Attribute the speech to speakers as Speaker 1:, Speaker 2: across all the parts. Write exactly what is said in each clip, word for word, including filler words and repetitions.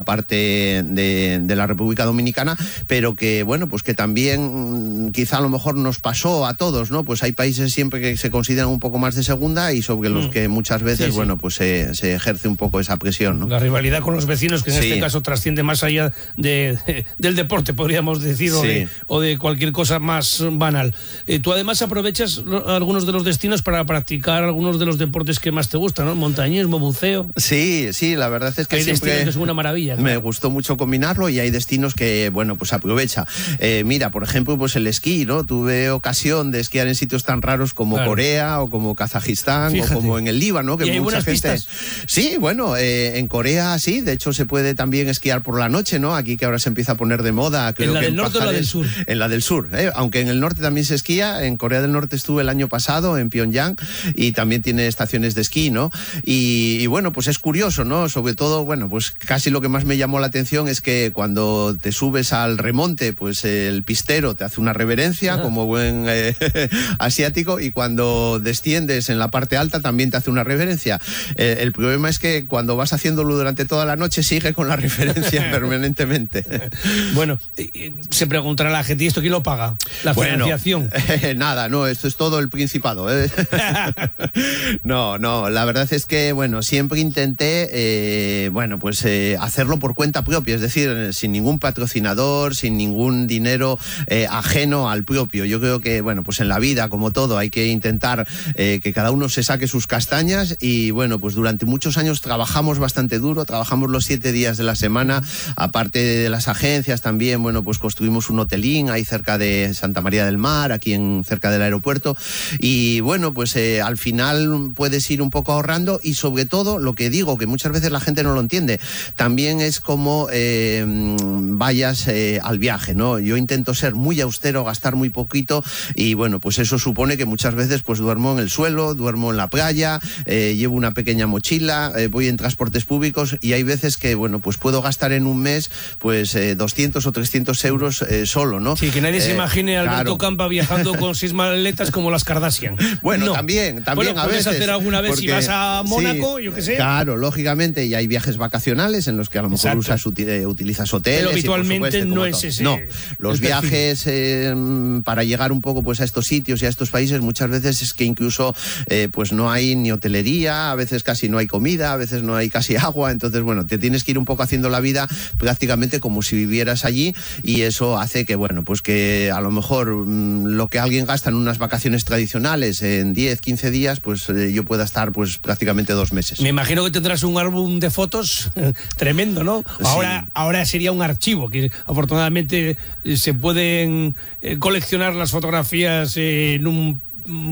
Speaker 1: parte de, de la República Dominicana, pero que, bueno, pues que también quizá a lo mejor nos pasó a todos, ¿no? Pues hay países siempre que se consideran un poco más de segunda y sobre los mm. que muchas veces, sí, sí. bueno, pues se, se ejerce un poco esa presión, ¿no?
Speaker 2: La rivalidad con los vecinos, que en sí. este caso trasciende más allá de, de, del deporte, podríamos decir, sí. o, de, o de cualquier cosa más banal. Eh, tú además aprovechas algunos de los destinos para practicar algunos de los deportes que más te gustan, ¿no? Montañismo, buceo.
Speaker 1: Sí, sí, la verdad es que
Speaker 2: hay
Speaker 1: siempre
Speaker 2: destinos que son una maravilla, ¿no?
Speaker 1: Me gustó mucho combinarlo y hay destinos que, bueno, pues aprovecha. Eh, mira, por ejemplo, pues el esquí, ¿no? Tuve ocasión de esquiar en sitios tan raros como claro. Corea o como Kazajistán. Fíjate. O como en el Líbano, que
Speaker 2: ¿Y hay
Speaker 1: mucha
Speaker 2: buenas
Speaker 1: gente...
Speaker 2: pistas?
Speaker 1: Sí, bueno, eh, en Corea sí, de hecho se puede también esquiar por la noche, ¿no? Aquí que ahora se empieza a poner de moda. Creo
Speaker 2: ¿En la
Speaker 1: que
Speaker 2: del
Speaker 1: en
Speaker 2: norte
Speaker 1: Pajares,
Speaker 2: o la del sur?
Speaker 1: En la del sur, ¿eh? Aunque en el norte también se esquía. En Corea del Norte estuve el año pasado, en Pyongyang, y también tiene estaciones de esquí, ¿no? Y, y bueno, pues es curioso, ¿no? Sobre todo, bueno, pues casi lo que más me llamó la atención es que cuando te subes al remonte, pues el pistero te hace una reverencia, ah. como buen eh, asiático, y cuando desciendes en la parte alta también te hace una reverencia. Eh, el problema es que cuando vas haciéndolo durante toda la noche sigue con la referencia permanentemente.
Speaker 2: Bueno, se preguntará la gente, ¿y esto quién lo paga? ¿La
Speaker 1: bueno,
Speaker 2: financiación?
Speaker 1: Eh, nada, no, esto es todo el Principado. ¿eh? no, no, la verdad es que, bueno, siempre intenté, eh, bueno, pues eh, hacerlo por cuenta propia, es decir, sin ningún patrocinador, sin ningún dinero eh, ajeno al propio. Yo creo que, bueno, pues en la vida, como todo, hay que intentar eh, que cada uno se saque sus castañas y, bueno, pues durante muchos años trabajamos bastante duro, trabajamos los siete días de la semana, aparte de las agencias también, bueno, pues construimos un hotelín ahí cerca de Santa María del Mar, aquí en cerca del aeropuerto, y bueno, pues eh, al final puedes ir un poco ahorrando y sobre todo, lo que digo, que muchas veces la gente no lo entiende, también es como eh, vayas eh, al viaje, ¿no? Yo intento ser muy austero, gastar muy poquito y bueno, pues eso supone que muchas veces pues duermo en el suelo, duermo en la playa, eh, llevo una pequeña mochila, eh, voy en transportes públicos y hay veces que, bueno, pues puedo gastar en un mes pues eh, doscientos o trescientos euros eh, solo, ¿no?
Speaker 2: Sí, que nadie eh, se imagine a Alberto
Speaker 1: claro.
Speaker 2: Campa viajando con seis maletas como las Kardashian.
Speaker 1: Bueno,
Speaker 2: no.
Speaker 1: también, también
Speaker 2: bueno,
Speaker 1: a
Speaker 2: puedes
Speaker 1: veces.
Speaker 2: hacer alguna vez porque, si vas a Mónaco, sí, yo qué sé.
Speaker 1: Claro, lógicamente, y hay viajes vacacionales en los que a lo mejor usas, eh, utilizas hoteles.
Speaker 2: Pero habitualmente
Speaker 1: y por supuesto,
Speaker 2: no es ese.
Speaker 1: No, los viajes eh, para llegar un poco pues a estos sitios y a estos países muchas veces es que incluso eh, pues no hay ni hotelería, a veces casi no hay comida, a veces no hay casi agua, entonces bueno, te tienes que ir un poco haciendo la vida prácticamente como si vivieras allí y eso hace que bueno, pues que a lo mejor mmm, lo que alguien gasta en unas vacaciones tradicionales en diez, quince días, pues eh, yo pueda estar pues prácticamente dos meses.
Speaker 2: Me imagino que tendrás un álbum de fotos tremendo, ¿no? Ahora, sí. ahora sería un archivo, que afortunadamente eh, se pueden eh, coleccionar las fotografías eh, en un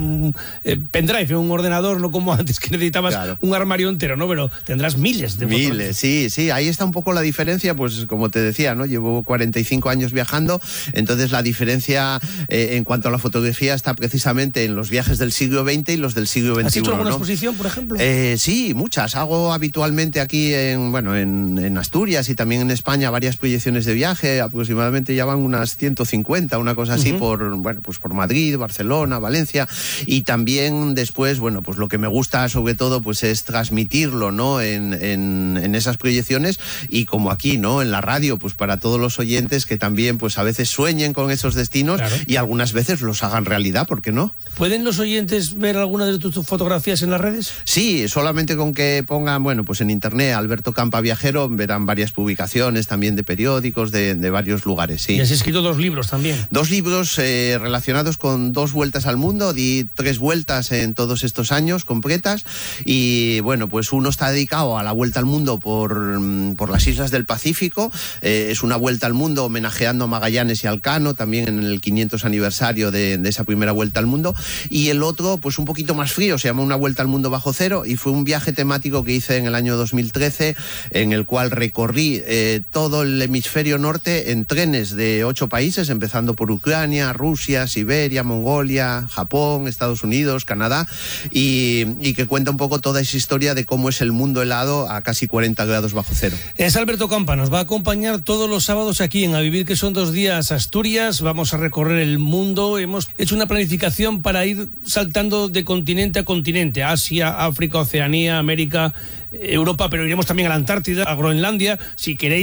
Speaker 2: Eh, pendrive, un ordenador, no como antes que necesitabas claro. un armario entero, ¿no? Pero tendrás miles de
Speaker 1: Miles,
Speaker 2: fotografías.
Speaker 1: sí, sí, ahí está un poco la diferencia, pues como te decía, ¿no? Llevo cuarenta y cinco años viajando, entonces la diferencia eh, en cuanto a la fotografía está precisamente en los viajes del siglo veinte y los del siglo veintiuno.
Speaker 2: ¿Has hecho alguna
Speaker 1: ¿no?
Speaker 2: exposición, por ejemplo?
Speaker 1: Eh, sí, muchas. Hago habitualmente aquí en, bueno, en, en Asturias y también en España varias proyecciones de viaje, aproximadamente ya van unas ciento cincuenta, una cosa así, uh-huh. por, bueno, pues por Madrid, Barcelona, Valencia. Y también después, bueno, pues lo que me gusta sobre todo pues es transmitirlo, ¿no? En, en, en esas proyecciones y como aquí, ¿no? En la radio, pues para todos los oyentes que también pues a veces sueñen con esos destinos claro. y algunas veces los hagan realidad, ¿por qué no?
Speaker 2: ¿Pueden los oyentes ver alguna de tus fotografías en las redes?
Speaker 1: Sí, solamente con que pongan, bueno, pues en internet Alberto Campa Viajero verán varias publicaciones también de periódicos de, de varios lugares, sí.
Speaker 2: Y has escrito dos libros también.
Speaker 1: Dos libros eh, relacionados con dos vueltas al mundo, di tres vueltas en todos estos años completas y bueno, pues uno está dedicado a la vuelta al mundo por, por las islas del Pacífico, eh, es una vuelta al mundo homenajeando a Magallanes y Elcano, también en el quinientos aniversario de, de esa primera vuelta al mundo, y el otro pues un poquito más frío, se llama Una vuelta al mundo bajo cero y fue un viaje temático que hice en el año dos mil trece en el cual recorrí eh, todo el hemisferio norte en trenes de ocho países, empezando por Ucrania, Rusia, Siberia, Mongolia, Japón, Estados Unidos, Canadá, y, y que cuenta un poco toda esa historia de cómo es el mundo helado a casi cuarenta grados bajo cero.
Speaker 2: Es Alberto Campa, nos va a acompañar todos los sábados aquí en A Vivir, que son dos días Asturias, vamos a recorrer el mundo, hemos hecho una planificación para ir saltando de continente a continente, Asia, África, Oceanía, América, Europa, pero iremos también a la Antártida, a Groenlandia, si queréis